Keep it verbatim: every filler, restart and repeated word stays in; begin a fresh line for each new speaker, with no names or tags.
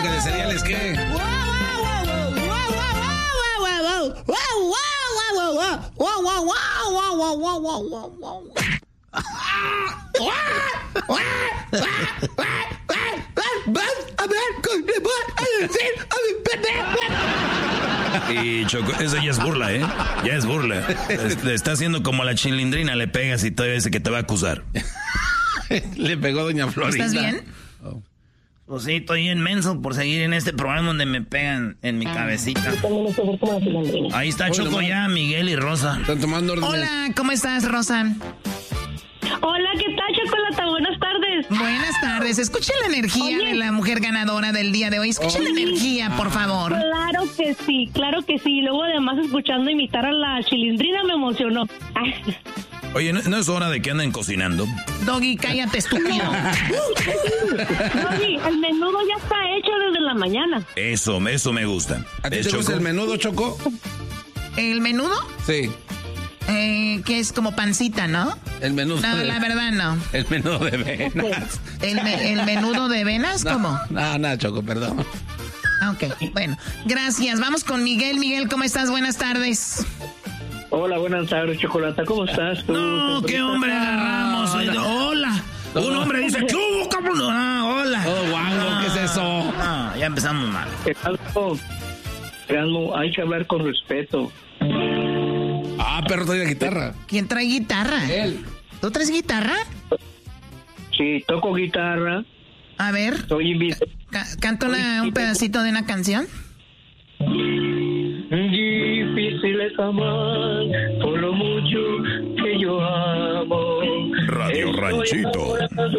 fábrica de cereales, ¿qué?
Y Choco, eso ya es burla, ¿eh? Ya es burla. Le está haciendo como a la Chilindrina, le pegas y todavía dice que te va a acusar.
Le pegó doña Florinda.
¿Estás bien?
Oh. Pues sí, estoy inmenso por seguir en este programa donde me pegan en mi cabecita. Ahí está Choco ya, Miguel y Rosa.
Están tomando órdenes.
Hola, ¿cómo estás, Rosa?
Hola, ¿qué tal, Chocolata? Buenas tardes.
Buenas tardes. Escucha la energía
Oye.
de la mujer ganadora del día de hoy. Escucha
Oye.
la energía, por favor.
Claro que sí, claro que sí. Luego, además, escuchando imitar a la Chilindrina me emocionó. Ay.
Oye, ¿no, ¿no es hora de que anden cocinando?
Doggy, cállate, estúpido.
Doggy, el menudo ya está hecho desde la mañana.
Eso, eso me gusta.
¿A ti
¿Es,
te gusta
Choco?
el menudo, Choco?
¿El menudo?
Sí,
Eh, que es como pancita, ¿no?
el menudo.
No,
de-
la verdad no.
El menudo de venas.
¿El, me- el menudo de venas? ¿Cómo?
No, no, Choco, perdón.
Ah, ok, bueno. Gracias. Vamos con Miguel. Miguel, ¿cómo estás? Buenas tardes.
Hola, buenas tardes, Chocolata. ¿Cómo estás tú?
No, qué hombre agarramos.
No, no.
Hola.
No.
Un hombre dice, ¿qué hubo, cabrón? Ah, hola.
Todo guango, ¿qué es eso?
No, ya empezamos mal.
Erasmo, Erasmo, hay que hablar con respeto.
Ah, perro, trae la guitarra.
¿Quién trae guitarra?
Él.
¿Tú traes guitarra?
Sí, toco guitarra,
A ver,
soy invitado.
ca- canta una- un pedacito de una canción.
Difícil es amar por lo mucho que yo amo.
Radio
Estoy
Ranchito.
enamorado